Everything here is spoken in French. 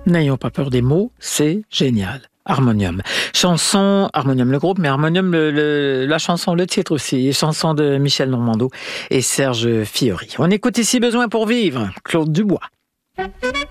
N'ayons pas peur des mots, c'est génial. Harmonium. Chanson, Harmonium le groupe, mais Harmonium la chanson, le titre aussi. Chanson de Michel Normando et Serge Fiori. On écoute ici Besoin pour vivre, Claude Dubois.